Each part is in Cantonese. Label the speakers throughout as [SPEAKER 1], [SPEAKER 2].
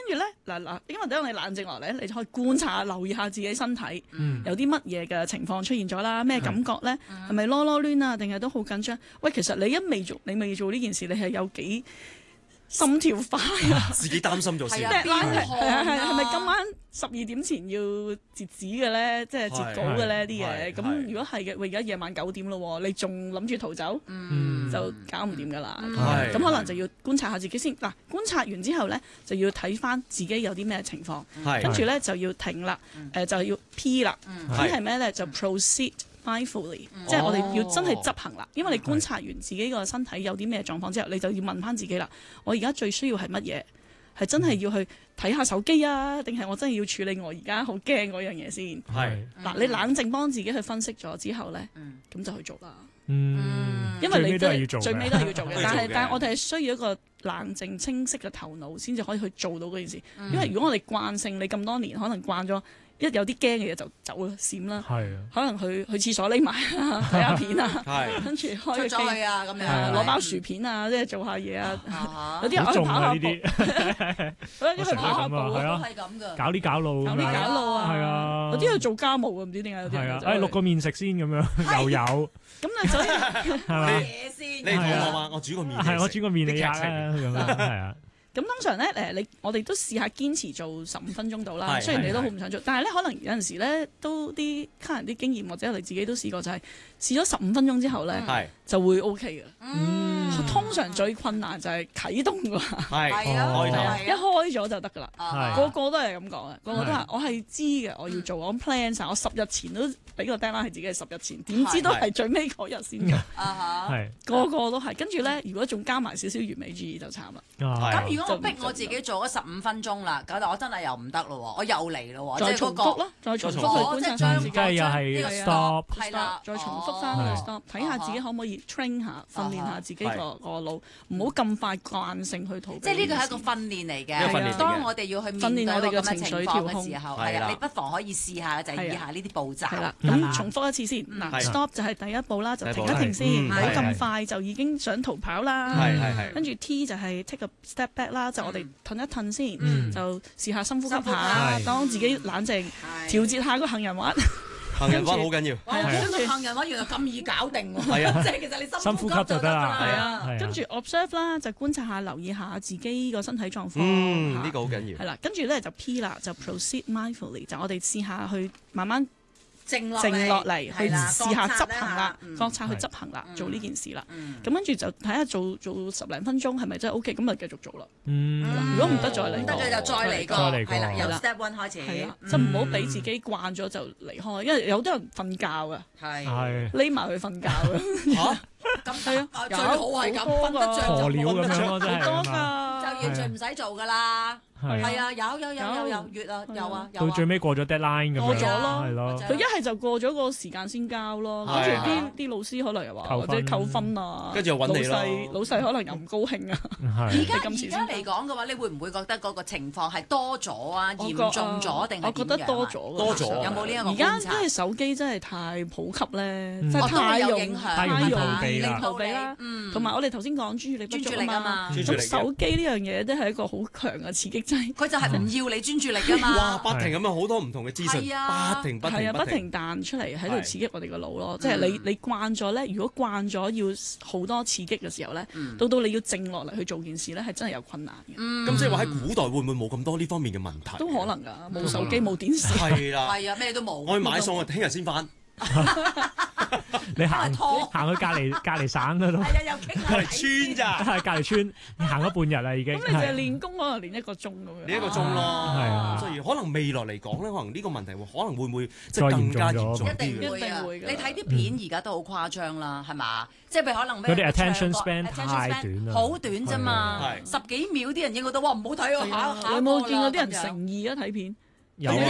[SPEAKER 1] 住咧嗱，因為等你冷靜落嚟，你就可以觀察、留意下自己身體有啲乜嘢嘅情況出現咗啦，咩感覺咧？係咪囉囉攣啊？定係都好緊張？喂，其實你未做呢件事，你係有幾心跳快啊？
[SPEAKER 2] 自己擔心咗先。
[SPEAKER 1] 係咪今晚12點前要截止嘅咧？即係截稿嘅咧啲嘢。咁如果係嘅，喂而家夜晚9點咯，你仲諗住逃走，就搞唔掂噶啦。咁可能就要觀察下自己先。嗱，觀察完之後咧，就要睇翻自己有啲咩情況，跟住咧就要停啦。就要 P 啦。P 係咩咧？就 proceed mindfully，即係我哋要真係執行啦。因為你觀察完自己個身體有啲咩狀況之後，你就要問翻自己啦。我而家最需要係乜嘢？係真係要去睇下手機啊，定係我真係要處理我而家好驚嗰樣嘢先？嗱，你冷靜幫自己去分析咗之後咧，咁就去做啦。因為你最尾都係要做嘅，但係我哋係需要一個冷靜清晰嘅頭腦，先至可以去做到嗰件事。因為如果我哋慣性，你咁多年可能慣咗。一有啲驚嘅嘢就走啦，閃啦，可能去廁所匿埋睇下片啊，跟住開個機啊咁樣，攞包薯片啊，即係做下嘢啊。有啲人去跑下步，有啲去跑下步都係咁噶，
[SPEAKER 3] 搞啲搞路啊，
[SPEAKER 1] 係啊，有啲去做家務啊，唔知點解有啲人就
[SPEAKER 3] 淥個麵食先咁樣，又有。咁
[SPEAKER 1] 啊，所以
[SPEAKER 2] 嘢先，你同我話我煮個麵，
[SPEAKER 3] 係我煮個麵你食咁樣，係啊。
[SPEAKER 1] 咁通常咧，我哋都試下堅持做15分鐘到啦。雖然你都好唔想做，但係咧可能有陣時咧都啲客人啲經驗或者你自己都試過，就係試咗15分鐘之後咧就會 OK 嘅。通常最困難就係啟動㗎，一開咗就得㗎啦。個個都係咁講嘅，個個都話我係知嘅，我要做，我 plan 晒，我10日前都俾個 deadline 係自己係10日前，點知都係最尾嗰日先㗎。個個都係，跟住咧如果仲加埋少少完美主義就慘啦。
[SPEAKER 4] 咁如果我逼我自己做咗15分鐘啦，搞到我真係又唔得咯，我又嚟咯，
[SPEAKER 1] 再重複咯，再重複去觀察翻自己，
[SPEAKER 3] 又係 stop，
[SPEAKER 1] 係啦，再重複翻去 stop，睇下自己可唔可以 train 下，訓練下自己個腦，唔好咁快慣性去逃避。
[SPEAKER 4] 即係呢個係一個訓練嚟嘅。當我哋要去面對我哋嘅情緒嘅時候，係啦，你不妨可以試下就係以下呢啲步驟。
[SPEAKER 1] 係啦，咁重複一次先。嗱，stop 就係第一步啦，就停一停先，唔好咁快就已經想逃跑啦。跟住 T 就係 take a step back 啦，就我哋褪一褪先，就試下深呼吸下，當自己冷靜，調節下個杏仁核。
[SPEAKER 2] 杏仁核好緊要。
[SPEAKER 4] 跟住杏仁核原來咁易搞定喎。
[SPEAKER 2] 係啊，
[SPEAKER 4] 即係其實你
[SPEAKER 3] 深呼吸就得啦。
[SPEAKER 1] 係啊，跟住 observe 啦，就觀察下、留意下自己個身體狀況。
[SPEAKER 2] 呢個好緊要。
[SPEAKER 1] 係啦，跟住咧就 P 啦，就 proceed mindfully，就我哋試下去慢慢靜落嚟，去試下執行啦，覺察去執行啦，做呢件事啦。咁跟住就睇下做10零分鐘係咪真係 OK，咁咪繼續做啦。如果唔得再嚟，
[SPEAKER 4] 得嘅就再嚟過，係啦，由 step one 開始。
[SPEAKER 1] 係啦，就唔好俾自己慣咗就離開，因為有啲人瞓覺㗎，匿埋去瞓覺㗎。
[SPEAKER 4] 咁係啊，最好係咁，瞓得着
[SPEAKER 3] 鴕鳥咁樣咯，真係
[SPEAKER 1] 多㗎，
[SPEAKER 4] 就完全唔使做㗎啦。係啊，有月啊，有啊，
[SPEAKER 3] 到最尾過咗 deadline 咁樣，
[SPEAKER 1] 過咗咯，
[SPEAKER 3] 係咯。
[SPEAKER 1] 佢一係就過咗個時間先交咯，跟住啲老師可能又話或者扣分啊，
[SPEAKER 2] 跟住又揾你咯。
[SPEAKER 1] 老細可能又唔高興啊。
[SPEAKER 4] 而家嚟講嘅話，你會唔會覺得嗰個情況係多咗啊、嚴重咗定係點樣？
[SPEAKER 1] 我覺得多咗，
[SPEAKER 4] 有冇呢一個觀察？
[SPEAKER 1] 而家因為手機真係太普及咧，
[SPEAKER 4] 真係太容易
[SPEAKER 1] 逃避啦。同埋我哋頭先講專注力不足啊嘛，咁手機呢樣嘢都係一個好強嘅刺激劑。
[SPEAKER 4] 佢就係唔要你專注力㗎嘛。
[SPEAKER 2] 哇！不停咁樣好多唔同嘅資訊，不停
[SPEAKER 1] 彈出嚟喺度刺激我哋個腦咯。即係你慣咗咧，如果慣咗要好多刺激嘅時候咧，到你要靜落嚟去做件事咧，係真係有困難嘅。
[SPEAKER 2] 咁即係話喺古代會唔會冇咁多呢方面嘅問題？
[SPEAKER 1] 都可能㗎，冇手機冇電視。
[SPEAKER 2] 係啦，
[SPEAKER 4] 係啊，咩都冇。
[SPEAKER 2] 我去買餸啊，聽日先返。
[SPEAKER 3] 你行去隔離省嗰度，
[SPEAKER 4] 係啊，又傾下
[SPEAKER 2] 村咋？
[SPEAKER 3] 係隔離村，行咗半日啦已經。
[SPEAKER 1] 咁你就係練功可能練1個鐘咁樣。
[SPEAKER 2] 練1個鐘咯，係啊。所以可能未來嚟講咧，可能呢個問題可能會唔會即係更加嚴重啲？
[SPEAKER 4] 一定會。你睇啲片而家都好誇張啦，係嘛？即係譬如可能
[SPEAKER 3] 嗰啲 attention span 太短啦，
[SPEAKER 4] 好短啫嘛，10幾秒啲人已經覺得哇唔好睇喎，
[SPEAKER 1] 你有冇見過啲人誠意啊睇片？
[SPEAKER 3] 有
[SPEAKER 1] 2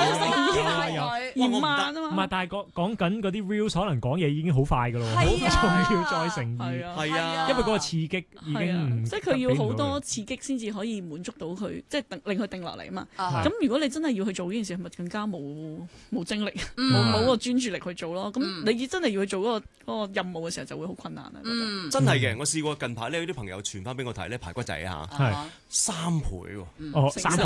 [SPEAKER 1] 萬啊嘛，
[SPEAKER 3] 唔係，但係講緊嗰啲 reels 可能講嘢已經好快噶咯，仲要再誠意，
[SPEAKER 2] 係啊，
[SPEAKER 3] 因為嗰個刺激已經
[SPEAKER 1] 即係佢要好多刺激先至可以滿足到佢，即係令佢定落嚟啊嘛。咁如果你真係要去做呢件事，係咪更加冇精力，冇個專注力去做咯？咁你真係要去做嗰個任務嘅時候，就會好困難啊。
[SPEAKER 2] 真係嘅，我試過近排呢，有啲朋友傳翻俾我睇咧，排骨仔啊嚇，3倍喎，
[SPEAKER 3] 3倍